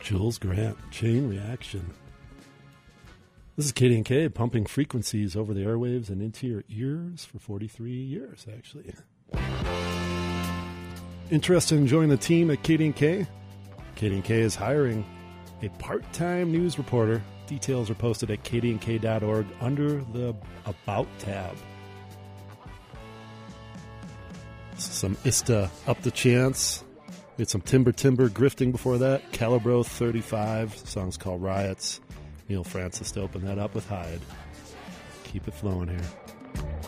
Jules Grant, Chain Reaction. This is KDNK, pumping frequencies over the airwaves and into your ears for 43 years, actually. Interested in joining the team at KDNK? KDNK is hiring a part-time news reporter. Details are posted at kdnk.org under the About tab. Some Ista Up the Chance. We had some Timber grifting before that. Calibro 35. The song's called Riots. Neil Francis to open that up with Hyde. Keep it flowing here.